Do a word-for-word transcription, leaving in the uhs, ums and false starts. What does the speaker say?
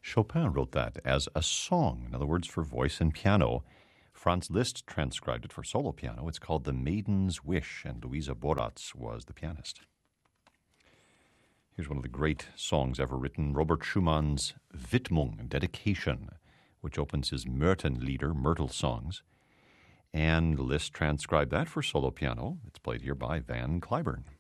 Chopin wrote that as a song, in other words, for voice and piano. Franz Liszt transcribed it for solo piano. It's called The Maiden's Wish, and Luisa Boratz was the pianist. Here's one of the great songs ever written, Robert Schumann's Widmung, Dedication, which opens his Myrtenlieder, Myrtle songs. And Liszt transcribed that for solo piano. It's played here by Van Cliburn.